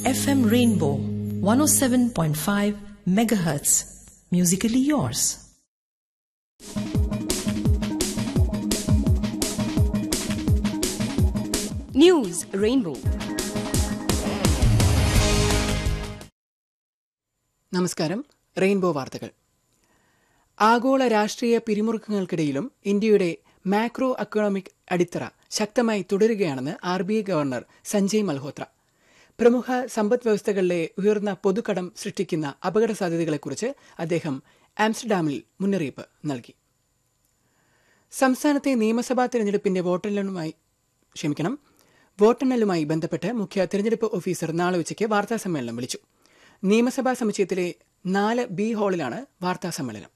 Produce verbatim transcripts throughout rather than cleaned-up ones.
F M Rainbow one oh seven point five megahertz. Musically yours. News Rainbow. നമസ്കാരം. Rainbow വാർത്തകൾ. ആഗോള രാഷ്ട്രീയ പിരിമുറുക്കങ്ങൾക്കിടയിലും ഇന്ത്യയുടെ മാക്രോ എക്കണോമിക് അടിത്തറ ശക്തമായി തുടരുകയാണെന്ന് R B I governor Sanjay Malhotra. പ്രമുഖ സമ്പദ് വ്യവസ്ഥകളിലെ ഉയർന്ന പൊതുകടം സൃഷ്ടിക്കുന്ന അപകട സാധ്യതകളെക്കുറിച്ച് അദ്ദേഹം ആംസ്റ്റർഡാമിൽ മുന്നറിയിപ്പ് നൽകി. സംസ്ഥാനത്തെ നിയമസഭാ തെരഞ്ഞെടുപ്പിന്റെ വോട്ടെണ്ണലുമായി ക്ഷമിക്കണം വോട്ടെണ്ണലുമായി ബന്ധപ്പെട്ട് മുഖ്യ തെരഞ്ഞെടുപ്പ് ഓഫീസർ നാളെ ഉച്ചയ്ക്ക് വാർത്താസമ്മേളനം വിളിച്ചു. നിയമസഭാ സമുച്ചയത്തിലെ നാല് ബി ഹാളിലാണ് വാർത്താസമ്മേളനം.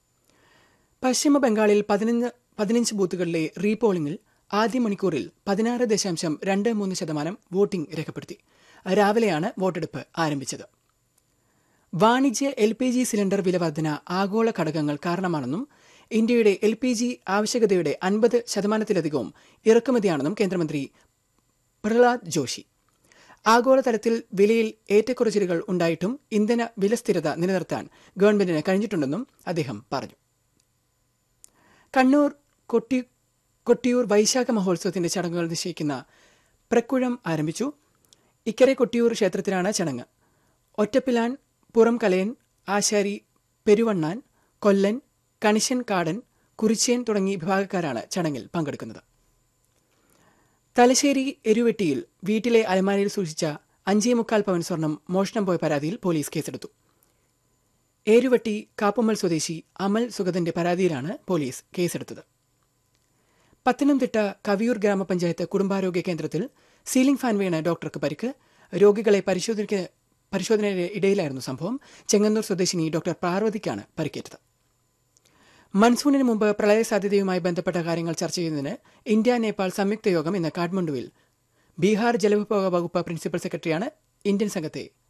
പശ്ചിമ ബംഗാളിൽ പതിനഞ്ച് പതിനഞ്ച് ബൂത്തുകളിലെ റീപോളിംഗിൽ ആദ്യ മണിക്കൂറിൽ പതിനാറ് ദശാംശം രണ്ട് മൂന്ന് ശതമാനം വോട്ടിംഗ് രേഖപ്പെടുത്തി. രാവിലെയാണ് വോട്ടെടുപ്പ് ആരംഭിച്ചത്. വാണിജ്യ എൽ പി ജി സിലിണ്ടർ വില വർധന ആഗോള ഘടകങ്ങൾ കാരണമാണെന്നും ഇന്ത്യയുടെ എൽ പി ജി ആവശ്യകതയുടെ അൻപത് ശതമാനത്തിലധികവും ഇറക്കുമതിയാണെന്നും കേന്ദ്രമന്ത്രി പ്രഹ്ലാദ് ജോഷി. ആഗോളതലത്തിൽ വിലയിൽ ഏറ്റക്കുറച്ചിലുകൾ ഉണ്ടായിട്ടും ഇന്ധന വിലസ്ഥിരത നിലനിർത്താൻ ഗവൺമെന്റിന് കഴിഞ്ഞിട്ടുണ്ടെന്നും അദ്ദേഹം പറഞ്ഞു. കണ്ണൂർ കൊട്ടി കൊട്ടിയൂർ വൈശാഖ മഹോത്സവത്തിന്റെ ചടങ്ങുകൾ നിശ്ചയിക്കുന്ന പ്രക്കുഴം ആരംഭിച്ചു. ഇക്കരെ കൊട്ടിയൂർ ക്ഷേത്രത്തിലാണ് ചടങ്ങ്. ഒറ്റപ്പിലാൻ, പുറം കലയൻ, ആശാരി, പെരുവണ്ണാൻ, കൊല്ലൻ, കണിശൻ കാടൻ, കുറിച്യൻ തുടങ്ങി വിഭാഗക്കാരാണ് ചടങ്ങിൽ പങ്കെടുക്കുന്നത്. തലശ്ശേരി എരുവെട്ടിയിൽ വീട്ടിലെ അലമാരയിൽ സൂക്ഷിച്ച അഞ്ചേ മുക്കാൽ പവൻ സ്വർണം മോഷണം പോയ പരാതിയിൽ പോലീസ് കേസെടുത്തു. ഏരുവെട്ടി കാപ്പുമ്മൽ സ്വദേശി അമൽ സുഗതന്റെ പരാതിയിലാണ് പോലീസ് കേസെടുത്തത്. പത്തനംതിട്ട കവിയൂർ ഗ്രാമപഞ്ചായത്ത് കുടുംബാരോഗ്യ കേന്ദ്രത്തിൽ സീലിംഗ് ഫാൻ വീണ് ഡോക്ടർക്ക് പരിക്ക്. രോഗികളെ പരിശോധനയ്ക്ക് പരിശോധനയുടെ ഇടയിലായിരുന്നു സംഭവം. ചെങ്ങന്നൂർ സ്വദേശിനി ഡോക്ടർ പാർവതിക്കാണ് പരിക്കേറ്റത്. മൺസൂണിന് മുമ്പ് പ്രളയ സാധ്യതയുമായി ബന്ധപ്പെട്ട കാര്യങ്ങൾ ചർച്ച ചെയ്യുന്നതിന് ഇന്ത്യ നേപ്പാൾ സംയുക്ത യോഗം ഇന്ന് കാഠ്മണ്ഡുവിൽ. ബീഹാർ ജലവിഭവ വകുപ്പ് പ്രിൻസിപ്പൽ സെക്രട്ടറിയാണ് ഇന്ത്യൻ സംഘത്തെ